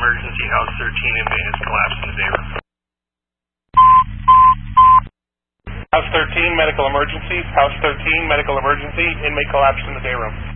emergency, House 13, inmate has collapsed in the day room. House 13, medical emergency. House 13, medical emergency. Inmate collapsed in the day room.